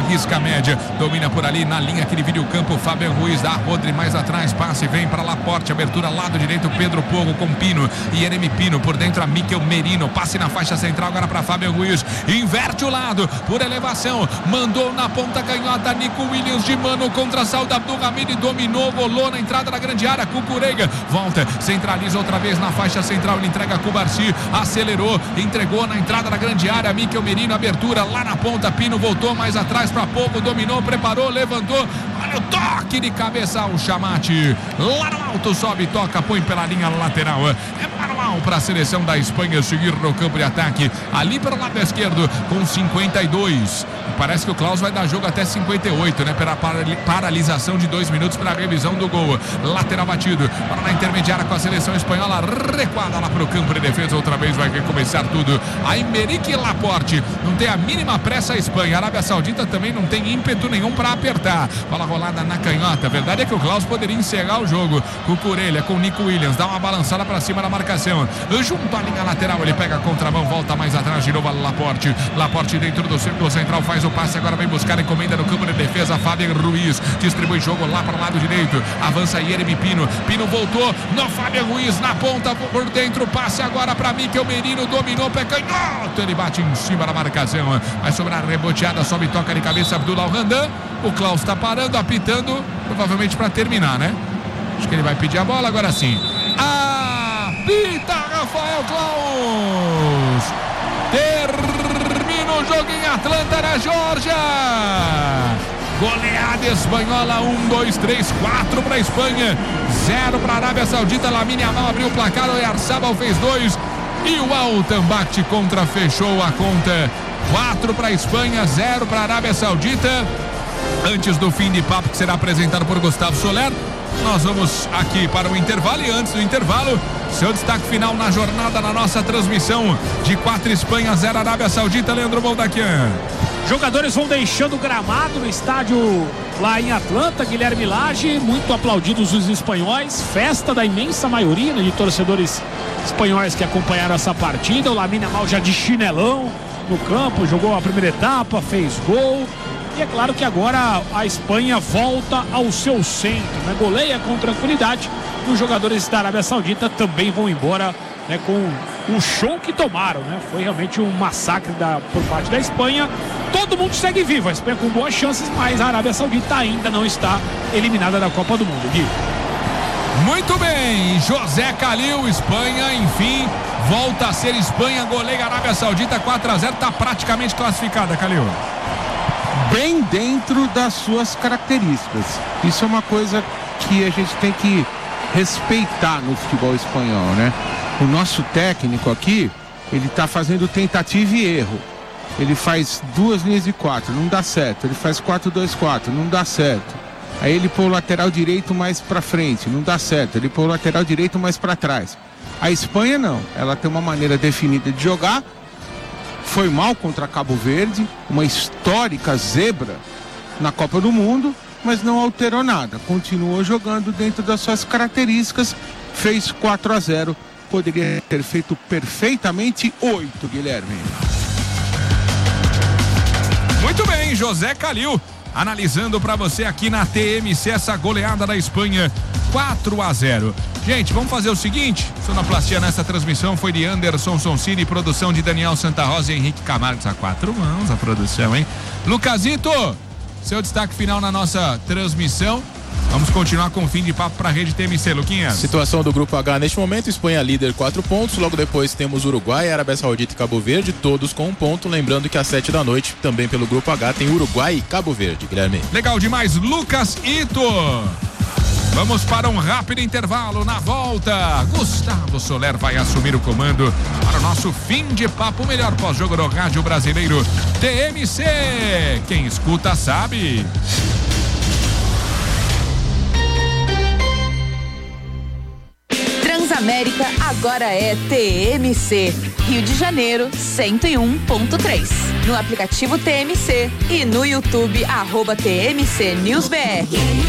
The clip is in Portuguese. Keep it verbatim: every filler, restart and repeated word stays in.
arrisca a média, domina por ali na linha que divide o campo. Fabian Ruiz dá a Rodri mais atrás, passe, vem para Laporte, abertura lado direito, Pedro Porro com Pino e Yeremi Pino, por dentro a Mikel Merino, passe na faixa central agora para Fabian Ruiz, inverte o lado, por elevação, mandou na ponta canhota, Nico Williams de mano contra Saud Abdulhamid, dominou, rolou na entrada da grande área, Cucurella, volta, centraliza outra vez na faixa central, ele entrega a Cubarsi, acelerou, entregou na entrada da grande área, Mikel Merino, abertura lá na ponta, Pino voltou mais atrás para pouco, dominou, preparou, levantou, olha o toque de cabeça, o Chamate, lá no alto, sobe, toca, põe pela linha lateral, é manual para a seleção da Espanha seguir no campo de ataque, ali pelo lado esquerdo, com cinquenta e dois, parece que o Klaus vai dar jogo até cinquenta e oito, né, pela paralisação de dois minutos para a revisão do gol, lateral batido, para na intermediária com a seleção espanhola, recuada lá para o campo de defesa, outra vez vai recomeçar tudo, a Aymeric Laporte, não tem a mínima pressa a Espanha, a Arábia Saudita também não tem ímpeto nenhum para apertar, bola rolada na canhota, a verdade é que o Klaus poderia encerrar o jogo, Cucurella com Nico Williams, dá uma balançada para cima da marcação, junto à linha lateral, ele pega a contramão, volta mais atrás, girou a Laporte, Laporte dentro do círculo central, faz o passe, agora vem buscar a encomenda no campo de defesa, Fabian Ruiz, distribui jogo lá para o lado direito, avança Yeremi Pino, Pino voltou, no Fabian Ruiz, na ponta, por dentro, passe agora para Mikel Merino, dominou, pé canhoto, ele bate em cima da marcação, vai sobrar reboteada, sobe, toca de cabeça, Abdullah Randan, o Klaus está parando, apitando, provavelmente para terminar, né? Acho que ele vai pedir a bola, agora sim. Apita Rafael Klaus! Termina o jogo em Atlanta, na Geórgia! Goleada espanhola, um, dois, três, quatro para a Espanha, zero para a Arábia Saudita. Lamine Yamal abriu o placar, o Oyarzabal fez dois e o Altenbach contra fechou a conta. quatro para a Espanha, zero para a Arábia Saudita. Antes do fim de papo que será apresentado por Gustavo Soler, nós vamos aqui para o intervalo e antes do intervalo, seu destaque final na jornada, na nossa transmissão de quatro Espanha, zero Arábia Saudita, Leandro Moldaquian. Jogadores vão deixando o gramado no estádio lá em Atlanta, Guilherme Lage, muito aplaudidos os espanhóis, festa da imensa maioria, né, de torcedores espanhóis que acompanharam essa partida. O Lamine Yamal já de chinelão no campo, jogou a primeira etapa, fez gol. E é claro que agora a Espanha volta ao seu centro, né? Goleia com tranquilidade. E os jogadores da Arábia Saudita também vão embora, né, com o show que tomaram, né? Foi realmente um massacre da, por parte da Espanha. Todo mundo segue vivo, a Espanha com boas chances, mas a Arábia Saudita ainda não está eliminada da Copa do Mundo, Gui. Muito bem, José Calil, Espanha, enfim, volta a ser Espanha, goleia Arábia Saudita, quatro a zero, está praticamente classificada, Calil. Bem dentro das suas características. Isso é uma coisa que a gente tem que respeitar no futebol espanhol, né? O nosso técnico aqui, ele tá fazendo tentativa e erro. Ele faz duas linhas de quatro, não dá certo. Ele faz quatro dois quatro, não dá certo. Aí ele põe o lateral direito mais pra frente, não dá certo. Ele põe o lateral direito mais pra trás. A Espanha não, ela tem uma maneira definida de jogar. Foi mal contra Cabo Verde, uma histórica zebra na Copa do Mundo, mas não alterou nada. Continuou jogando dentro das suas características, fez quatro a zero. Poderia ter feito perfeitamente oito, Guilherme. Muito bem, José Calil, analisando para você aqui na T M C essa goleada da Espanha, quatro a zero. Gente, vamos fazer o seguinte, sonoplastia nessa transmissão foi de Anderson Sonsini, produção de Daniel Santa Rosa e Henrique Camargo, a quatro mãos a produção, hein? Lucasito, seu destaque final na nossa transmissão. Vamos continuar com o fim de papo para a rede T M C, Luquinhas. Situação do grupo H neste momento, Espanha líder, quatro pontos, logo depois temos Uruguai, Arábia Saudita e Cabo Verde, todos com um ponto, lembrando que às sete da noite, também pelo grupo H, tem Uruguai e Cabo Verde, Guilherme. Legal demais, Lucas Ito. Vamos para um rápido intervalo. Na volta, Gustavo Soler vai assumir o comando para o nosso fim de papo, melhor pós-jogo do rádio brasileiro T M C. Quem escuta sabe. Transamérica agora é T M C. Rio de Janeiro, cento e um ponto três. No aplicativo T M C e no YouTube, arroba T M C News B R.